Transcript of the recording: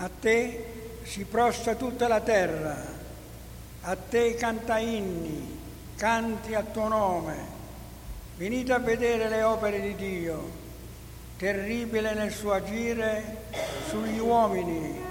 A te si prostra tutta la terra, a te canta inni, canti al tuo nome. Venite a vedere le opere di Dio, terribile nel suo agire sugli uomini,